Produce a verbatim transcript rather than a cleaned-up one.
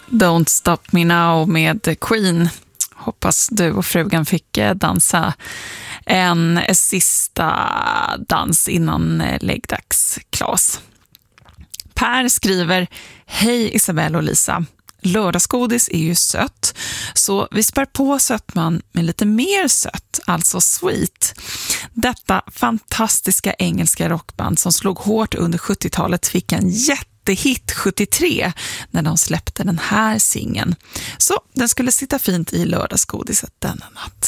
Don't Stop Me Now med Queen. Hoppas du och frugan fick dansa en sista dans innan läggdags, Klas. Per skriver: Hej Isabelle och Lisa. Lördagsgodis är ju sött, så vi spär på sötman med lite mer sött, alltså sweet. Detta fantastiska engelska rockband som slog hårt under sjuttiotalet fick en jättehit sjuttiotre när de släppte den här singeln. Så den skulle sitta fint i lördagsgodiset denna natt.